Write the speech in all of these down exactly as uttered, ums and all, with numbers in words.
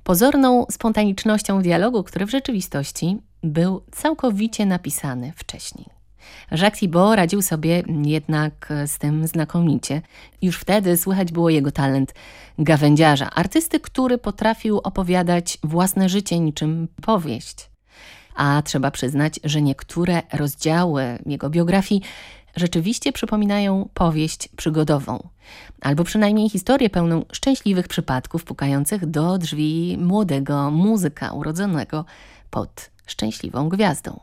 pozorną spontanicznością dialogu, który w rzeczywistości był całkowicie napisany wcześniej. Jacques Thibaud radził sobie jednak z tym znakomicie. Już wtedy słychać było jego talent gawędziarza, artysty, który potrafił opowiadać własne życie niczym powieść. A trzeba przyznać, że niektóre rozdziały jego biografii rzeczywiście przypominają powieść przygodową, albo przynajmniej historię pełną szczęśliwych przypadków pukających do drzwi młodego muzyka urodzonego pod szczęśliwą gwiazdą.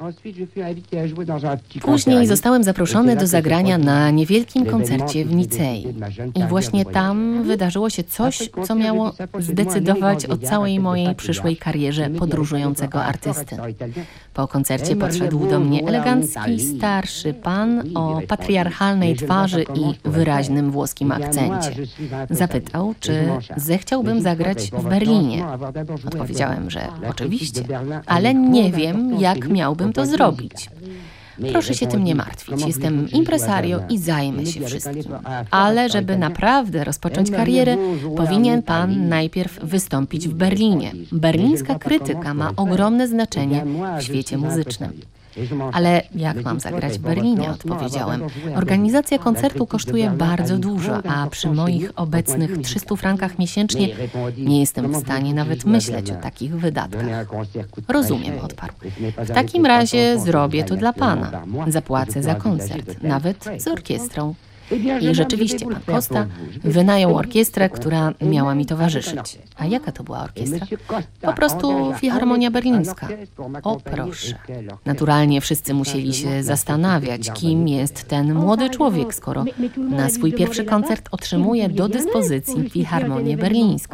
Później zostałem zaproszony do zagrania na niewielkim koncercie w Nicei. I właśnie tam wydarzyło się coś, co miało zdecydować o całej mojej przyszłej karierze podróżującego artysty. Po koncercie podszedł do mnie elegancki, starszy pan o patriarchalnej twarzy i wyraźnym włoskim akcencie. Zapytał, czy zechciałbym zagrać w Berlinie. Odpowiedziałem, że oczywiście, ale nie wiem, jak miałbym to zrobić. Proszę się tym nie martwić, jestem impresario i zajmę się wszystkim. Ale żeby naprawdę rozpocząć karierę, powinien pan najpierw wystąpić w Berlinie. Berlińska krytyka ma ogromne znaczenie w świecie muzycznym. Ale jak mam zagrać w Berlinie? Odpowiedziałem. Organizacja koncertu kosztuje bardzo dużo, a przy moich obecnych trzystu frankach miesięcznie nie jestem w stanie nawet myśleć o takich wydatkach. Rozumiem, odparł. W takim razie zrobię to dla pana. Zapłacę za koncert, nawet z orkiestrą. I rzeczywiście pan Costa wynajął orkiestrę, która miała mi towarzyszyć. A jaka to była orkiestra? Po prostu Filharmonia Berlińska. O proszę. Naturalnie wszyscy musieli się zastanawiać, kim jest ten młody człowiek, skoro na swój pierwszy koncert otrzymuje do dyspozycji Filharmonię Berlińską.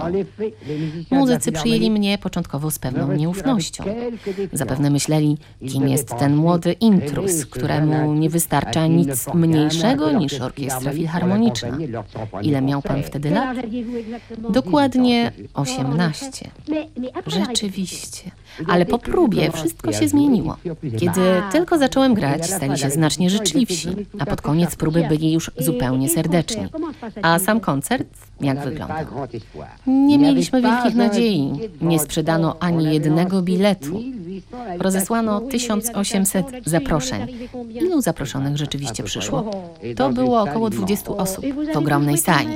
Muzycy przyjęli mnie początkowo z pewną nieufnością. Zapewne myśleli, kim jest ten młody intruz, któremu nie wystarcza nic mniejszego niż orkiestra. Orkiestra filharmoniczna. Ile miał pan wtedy lat? Dokładnie osiemnaście. Rzeczywiście. Ale po próbie wszystko się zmieniło. Kiedy tylko zacząłem grać, stali się znacznie życzliwsi, a pod koniec próby byli już zupełnie serdeczni. A sam koncert jak wyglądał? Nie mieliśmy wielkich nadziei. Nie sprzedano ani jednego biletu. Rozesłano tysiąc osiemset zaproszeń. Ilu zaproszonych rzeczywiście przyszło? To było około dwudziestu osób w ogromnej sali.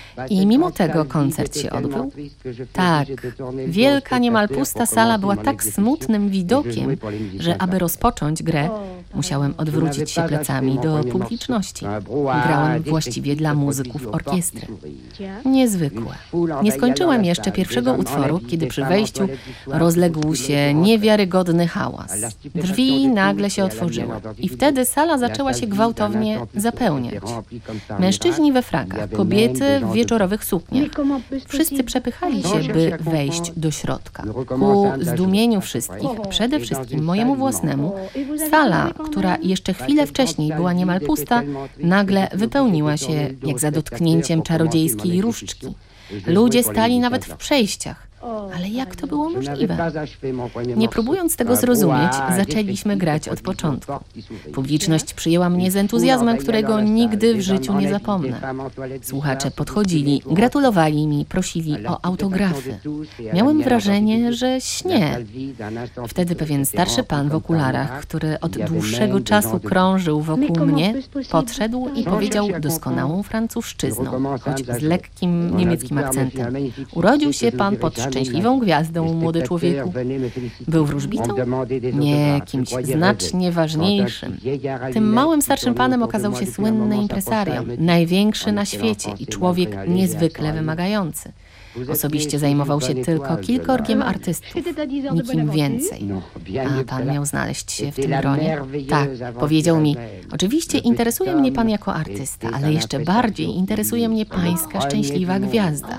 I mimo tego koncert się odbył? Tak, wielka, niemal pusta sala była tak smutnym widokiem, że aby rozpocząć grę, musiałem odwrócić się plecami do publiczności. Grałem właściwie dla muzyków orkiestry. Niezwykłe. Nie skończyłem jeszcze pierwszego utworu, kiedy przy wejściu rozległ się niewiarygodny hałas. Drzwi nagle się otworzyły i wtedy sala zaczęła się gwałtownie zapełniać. Mężczyźni we frakach, kobiety w wieczorowych sukniach. Wszyscy przepychali się, by wejść do środka. Ku zdumieniu wszystkich, przede wszystkim mojemu własnemu, sala, która jeszcze chwilę wcześniej była niemal pusta, nagle wypełniła się jak za dotknięciem czarodziejskiej różdżki. Ludzie stali nawet w przejściach. Ale jak to było możliwe? Nie próbując tego zrozumieć, zaczęliśmy grać od początku. Publiczność przyjęła mnie z entuzjazmem, którego nigdy w życiu nie zapomnę. Słuchacze podchodzili, gratulowali mi, prosili o autografy. Miałem wrażenie, że śnię. Wtedy pewien starszy pan w okularach, który od dłuższego czasu krążył wokół mnie, podszedł i powiedział doskonałą francuszczyzną, choć z lekkim niemieckim akcentem. Urodził się pan pod szczęśliwą gwiazdą, młody człowieku. Był wróżbitą? Nie, kimś znacznie ważniejszym. Tym małym starszym panem okazał się słynny impresario, największy na świecie i człowiek niezwykle wymagający. Osobiście zajmował się tylko kilkorgiem artystów, nikim więcej. A pan miał znaleźć się w tym gronie? Tak, powiedział mi, oczywiście interesuje mnie pan jako artysta, ale jeszcze bardziej interesuje mnie pańska szczęśliwa gwiazda.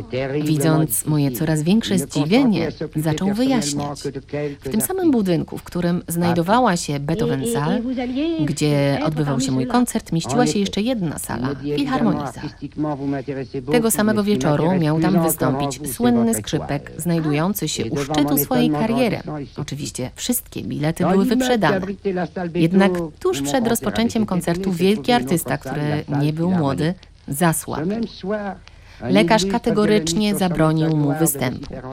Widząc moje coraz większe zdziwienie, zaczął wyjaśniać. W tym samym budynku, w którym znajdowała się Beethoven Saal, gdzie odbywał się mój koncert, mieściła się jeszcze jedna sala, Filharmonia Saal. Tego samego wieczoru miał tam wystąpić słynny skrzypek, znajdujący się u szczytu swojej kariery. Oczywiście wszystkie bilety były wyprzedane. Jednak tuż przed rozpoczęciem koncertu wielki artysta, który nie był młody, zasłabł. Lekarz kategorycznie zabronił mu występu.